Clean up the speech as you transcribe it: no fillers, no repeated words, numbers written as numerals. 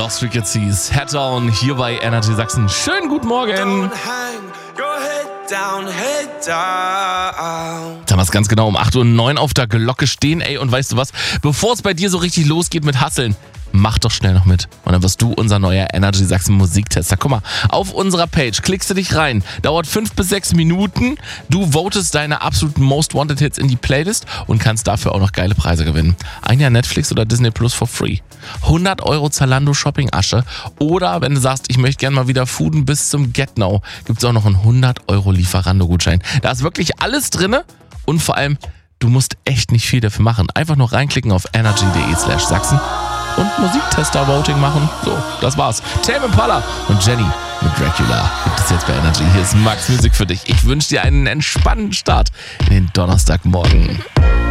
Lost Frequencies, Head Down hier bei Energy Sachsen. Schönen guten Morgen. Da haben wir es ganz genau um 8:09 Uhr auf der Glocke stehen. Ey, und weißt du was? Bevor es bei dir so richtig losgeht mit Hasseln, mach doch schnell noch mit. Und dann wirst du unser neuer Energy Sachsen Musiktester. Guck mal, auf unserer Page klickst du dich rein. Dauert 5 bis 6 Minuten. Du votest deine absoluten Most Wanted Hits in die Playlist und kannst dafür auch noch geile Preise gewinnen. Ein Jahr Netflix oder Disney Plus for free. 100 Euro Zalando Shopping Asche. Oder wenn du sagst, ich möchte gerne mal wieder fooden bis zum Get Now, gibt es auch noch einen 100 Euro Lieferando-Gutschein. Da ist wirklich alles drin und vor allem, du musst echt nicht viel dafür machen. Einfach nur reinklicken auf energy.de/Sachsen. Und Musiktester-Voting machen. So, das war's. Tame Impala und Jenny mit Dracula gibt es jetzt bei Energy. Hier ist Max Music für dich. Ich wünsche dir einen entspannten Start in den Donnerstagmorgen.